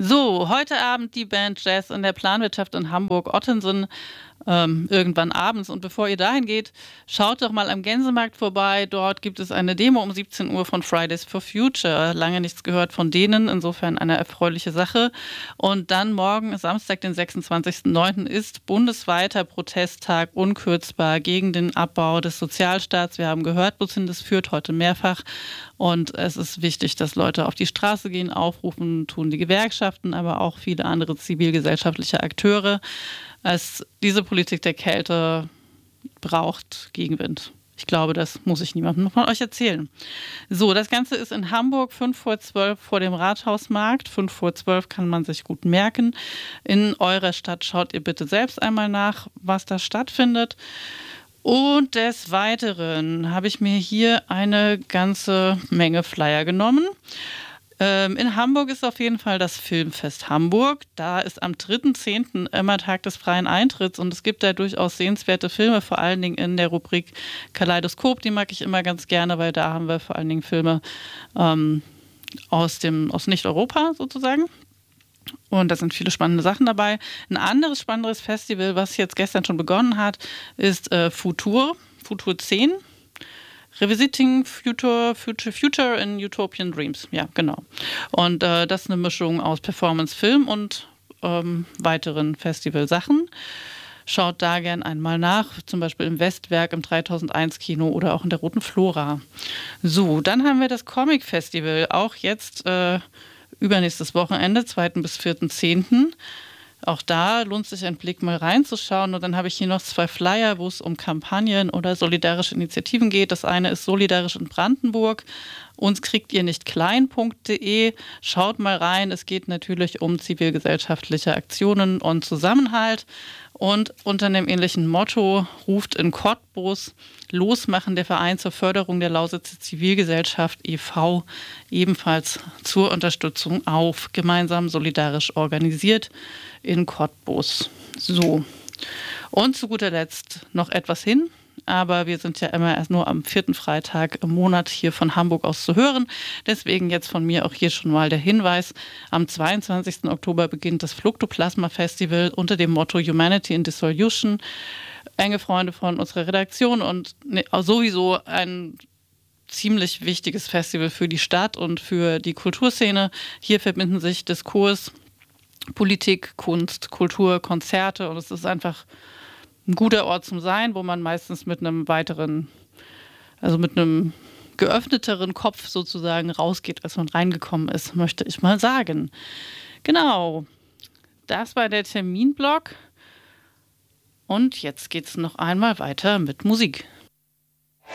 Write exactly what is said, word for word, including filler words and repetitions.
So, heute Abend die Band Jazz in der Planwirtschaft in Hamburg-Ottensen, ähm, irgendwann abends. Und bevor ihr dahin geht, schaut doch mal am Gänsemarkt vorbei. Dort gibt es eine Demo um siebzehn Uhr von Fridays for Future. Lange nichts gehört von denen, insofern eine erfreuliche Sache. Und dann morgen, Samstag, den sechsundzwanzigsten neunten ist bundesweiter Protesttag unkürzbar gegen den Abbau des Sozialstaats. Wir haben gehört, wohin das führt, heute mehrfach. Und es ist wichtig, dass Leute auf die Straße gehen, aufrufen, tun die Gewerkschaften, aber auch viele andere zivilgesellschaftliche Akteure. Es, diese Politik der Kälte braucht Gegenwind. Ich glaube, das muss ich niemandem von euch erzählen. So, das Ganze ist in Hamburg, fünf vor zwölf vor dem Rathausmarkt. fünf vor zwölf kann man sich gut merken. In eurer Stadt schaut ihr bitte selbst einmal nach, was da stattfindet. Und des Weiteren habe ich mir hier eine ganze Menge Flyer genommen. Ähm, in Hamburg ist auf jeden Fall das Filmfest Hamburg. Da ist am dritten zehnten immer Tag des freien Eintritts und es gibt da durchaus sehenswerte Filme, vor allen Dingen in der Rubrik Kaleidoskop. Die mag ich immer ganz gerne, weil da haben wir vor allen Dingen Filme ähm, aus dem, aus Nicht-Europa sozusagen. Und da sind viele spannende Sachen dabei. Ein anderes spannendes Festival, was jetzt gestern schon begonnen hat, ist äh, Futur, Futur zehn. Revisiting Future, Future, Future in Utopian Dreams. Ja, genau. Und äh, das ist eine Mischung aus Performance, Film und ähm, weiteren Festivalsachen. Schaut da gern einmal nach, zum Beispiel im Westwerk, im dreitausendeins Kino oder auch in der Roten Flora. So, dann haben wir das Comic Festival, auch jetzt äh, übernächstes Wochenende, zweiten bis vierten zehnten Auch da lohnt sich ein Blick mal reinzuschauen. Und dann habe ich hier noch zwei Flyer, wo es um Kampagnen oder solidarische Initiativen geht. Das eine ist Solidarisch in Brandenburg. Uns kriegt ihr nicht klein punkt de. Schaut mal rein. Es geht natürlich um zivilgesellschaftliche Aktionen und Zusammenhalt. Und unter einem ähnlichen Motto ruft in Cottbus Losmachen der Verein zur Förderung der Lausitzer Zivilgesellschaft e V ebenfalls zur Unterstützung auf. Gemeinsam solidarisch organisiert in Cottbus. So. Und zu guter Letzt noch etwas hin. Aber wir sind ja immer erst nur am vierten Freitag im Monat hier von Hamburg aus zu hören. Deswegen jetzt von mir auch hier schon mal der Hinweis. Am zweiundzwanzigsten Oktober beginnt das Fluktoplasma Festival unter dem Motto Humanity in Dissolution. Enge Freunde von unserer Redaktion und sowieso ein ziemlich wichtiges Festival für die Stadt und für die Kulturszene. Hier verbinden sich Diskurs, Politik, Kunst, Kultur, Konzerte und es ist einfach ein guter Ort zum Sein, wo man meistens mit einem weiteren, also mit einem geöffneteren Kopf sozusagen rausgeht, als man reingekommen ist, möchte ich mal sagen. Genau, das war der Terminblock und jetzt geht's noch einmal weiter mit Musik.